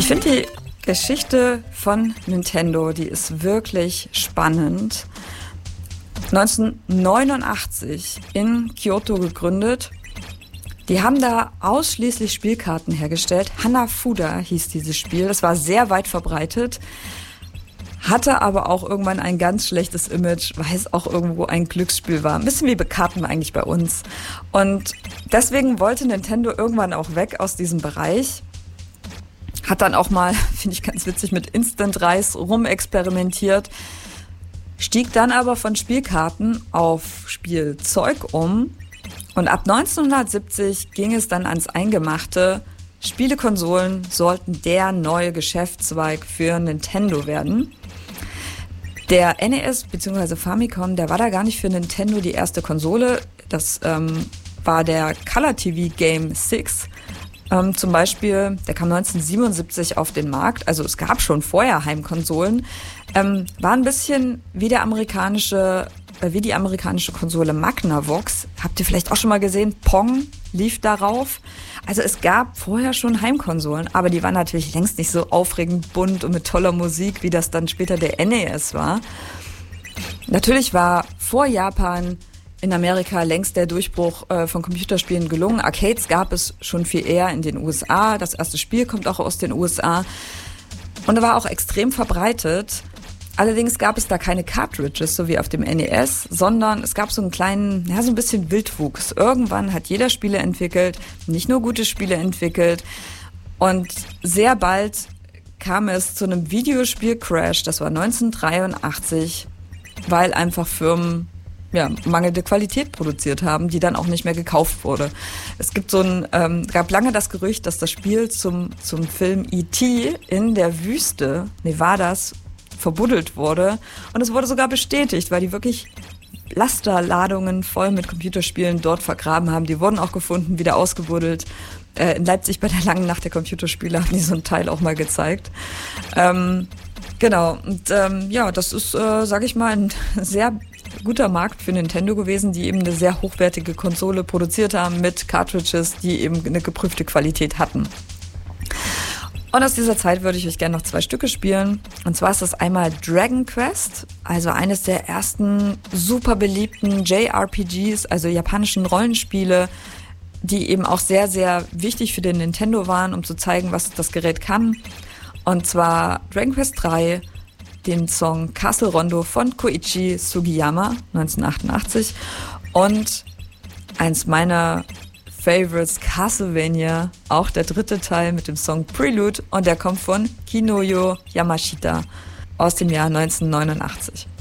finde die Geschichte von Nintendo, die ist wirklich spannend. 1989 in Kyoto gegründet. Die haben da ausschließlich Spielkarten hergestellt. Hanafuda hieß dieses Spiel. Das war sehr weit verbreitet. Hatte aber auch irgendwann ein ganz schlechtes Image, weil es auch irgendwo ein Glücksspiel war. Ein bisschen wie Karten eigentlich bei uns. Und deswegen wollte Nintendo irgendwann auch weg aus diesem Bereich. Hat dann auch mal, finde ich ganz witzig, mit Instant-Reis rumexperimentiert. Stieg dann aber von Spielkarten auf Spielzeug um. Und ab 1970 ging es dann ans Eingemachte. Spielekonsolen sollten der neue Geschäftszweig für Nintendo werden. Der NES bzw. Famicom, der war da gar nicht für Nintendo die erste Konsole. Das war der Color TV Game 6. Zum Beispiel, der kam 1977 auf den Markt. Also es gab schon vorher Heimkonsolen. War ein bisschen wie die amerikanische Konsole Magnavox. Habt ihr vielleicht auch schon mal gesehen? Pong lief darauf. Also es gab vorher schon Heimkonsolen, aber die waren natürlich längst nicht so aufregend bunt und mit toller Musik, wie das dann später der NES war. Natürlich war vor Japan in Amerika längst der Durchbruch von Computerspielen gelungen. Arcades gab es schon viel eher in den USA. Das erste Spiel kommt auch aus den USA. Und er war auch extrem verbreitet. Allerdings gab es da keine Cartridges, so wie auf dem NES, sondern es gab so einen kleinen, so ein bisschen Wildwuchs. Irgendwann hat jeder Spiele entwickelt, nicht nur gute Spiele entwickelt. Und sehr bald kam es zu einem Videospiel-Crash, das war 1983, weil einfach Firmen mangelnde Qualität produziert haben, die dann auch nicht mehr gekauft wurde. Es gibt gab lange das Gerücht, dass das Spiel zum Film E.T. in der Wüste Nevadas verbuddelt wurde. Und es wurde sogar bestätigt, weil die wirklich Lasterladungen voll mit Computerspielen dort vergraben haben. Die wurden auch gefunden, wieder ausgebuddelt. In Leipzig bei der langen Nacht der Computerspiele haben die so ein Teil auch mal gezeigt. Genau. Und das ist, sage ich mal, ein sehr guter Markt für Nintendo gewesen, die eben eine sehr hochwertige Konsole produziert haben mit Cartridges, die eben eine geprüfte Qualität hatten. Und aus dieser Zeit würde ich euch gerne noch 2 Stücke spielen. Und zwar ist das einmal Dragon Quest, also eines der ersten super beliebten JRPGs, also japanischen Rollenspiele, die eben auch sehr, sehr wichtig für den Nintendo waren, um zu zeigen, was das Gerät kann. Und zwar Dragon Quest 3, den Song Castle Rondo von Koichi Sugiyama, 1988. Und eins meiner Favorites, Castlevania, auch der 3. Teil mit dem Song Prelude, und der kommt von Kinoyo Yamashita aus dem Jahr 1989.